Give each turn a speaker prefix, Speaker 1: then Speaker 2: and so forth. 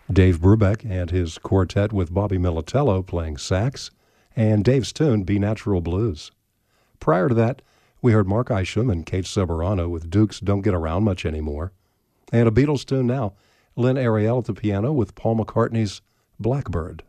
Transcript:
Speaker 1: Dave Brubeck and his quartet with Bobby Militello playing sax, and Dave's tune, Be Natural Blues. Prior to that, we heard Mark Isham and Kate Soberano with Duke's Don't Get Around Much Anymore. And a Beatles tune now, Lynn Ariel at the piano with Paul McCartney's Blackbird.